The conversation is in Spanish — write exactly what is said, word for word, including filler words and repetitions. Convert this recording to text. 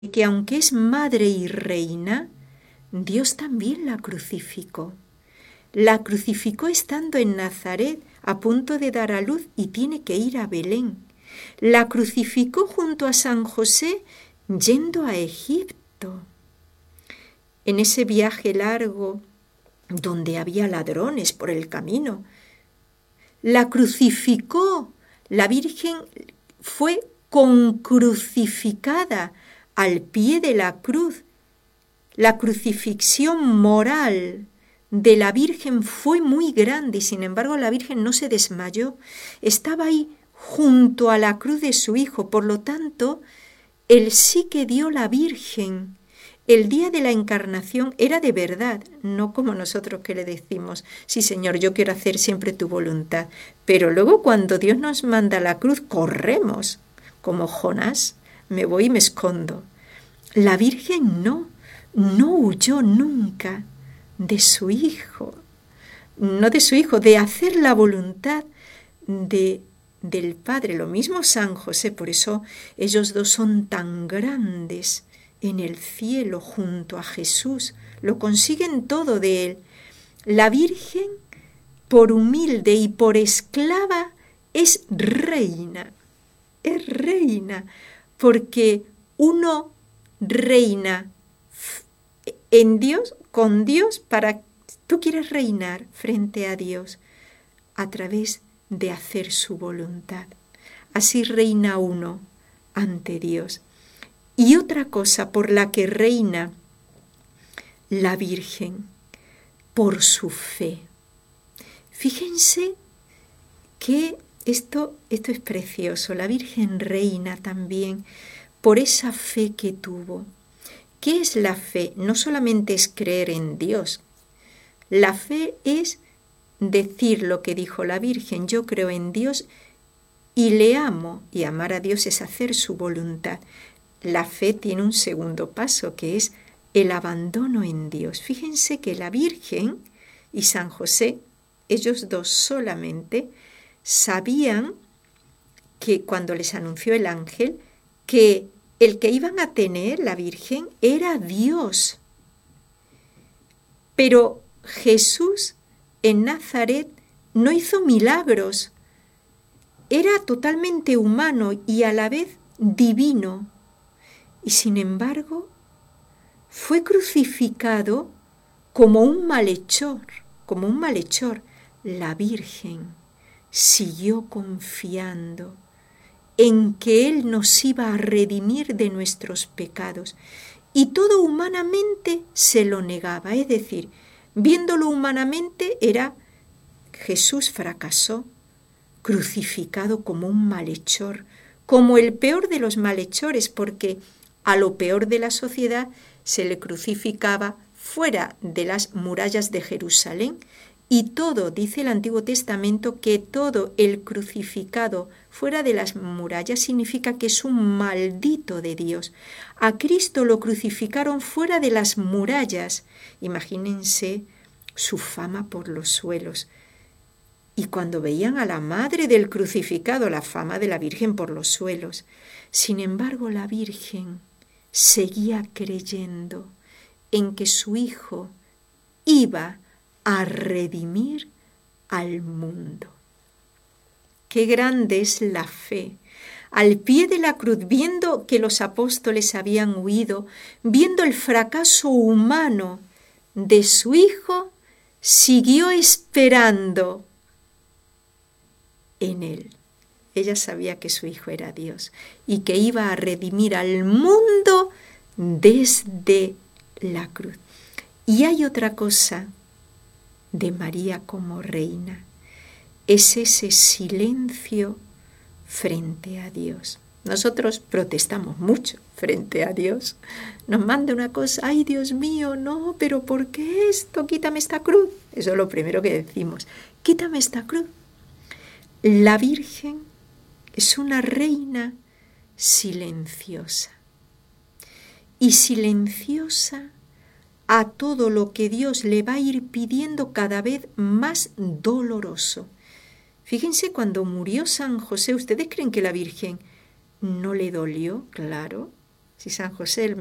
que aunque es madre y reina, Dios también la crucificó. La crucificó estando en Nazaret, a punto de dar a luz, y tiene que ir a Belén. La crucificó junto a San José yendo a Egipto. En ese viaje largo, donde había ladrones por el camino, la crucificó. La Virgen fue concrucificada al pie de la cruz. La crucifixión moral de la Virgen fue muy grande y sin embargo la Virgen no se desmayó. Estaba ahí junto a la cruz de su Hijo. Por lo tanto, el sí que dio la Virgen el día de la encarnación era de verdad, no como nosotros que le decimos, sí Señor, yo quiero hacer siempre tu voluntad. Pero luego cuando Dios nos manda a la cruz, corremos, como Jonás, me voy y me escondo. La Virgen no, no huyó nunca de su Hijo, no de su Hijo, de hacer la voluntad de, del Padre. Lo mismo San José, por eso ellos dos son tan grandes en el cielo junto a Jesús, lo consiguen todo de él. La Virgen, por humilde y por esclava, es reina, es reina, porque uno reina en Dios, con Dios, para tú quieres reinar frente a Dios a través de hacer su voluntad. Así reina uno ante Dios. Y otra cosa por la que reina la Virgen, por su fe. Fíjense que esto, esto es precioso. La Virgen reina también por esa fe que tuvo. ¿Qué es la fe? No solamente es creer en Dios. La fe es decir lo que dijo la Virgen. Yo creo en Dios y le amo. Y amar a Dios es hacer su voluntad. La fe tiene un segundo paso, que es el abandono en Dios. Fíjense que la Virgen y San José, ellos dos solamente, sabían que cuando les anunció el ángel, que el que iban a tener, la Virgen, era Dios. Pero Jesús en Nazaret no hizo milagros. Era totalmente humano y a la vez divino. Y sin embargo, fue crucificado como un malhechor, como un malhechor. La Virgen siguió confiando en que Él nos iba a redimir de nuestros pecados. Y todo humanamente se lo negaba. Es decir, viéndolo humanamente era Jesús fracasó, crucificado como un malhechor, como el peor de los malhechores, porque a lo peor de la sociedad se le crucificaba fuera de las murallas de Jerusalén. Y todo, dice el Antiguo Testamento, que todo el crucificado fuera de las murallas significa que es un maldito de Dios. A Cristo lo crucificaron fuera de las murallas. Imagínense su fama por los suelos. Y cuando veían a la madre del crucificado, la fama de la Virgen por los suelos. Sin embargo, la Virgen seguía creyendo en que su Hijo iba a redimir al mundo. Qué grande es la fe. Al pie de la cruz, viendo que los apóstoles habían huido, viendo el fracaso humano de su Hijo, siguió esperando en él. Ella sabía que su Hijo era Dios y que iba a redimir al mundo desde la cruz. Y hay otra cosa de María como reina, es ese silencio frente a Dios. Nosotros protestamos mucho frente a Dios. Nos manda una cosa, ay Dios mío, no, pero ¿por qué esto? Quítame esta cruz. Eso es lo primero que decimos, quítame esta cruz. La Virgen es una reina silenciosa. Y silenciosa a todo lo que Dios le va a ir pidiendo cada vez más doloroso. Fíjense, cuando murió San José, ¿ustedes creen que la Virgen no le dolió? Claro, si San José, el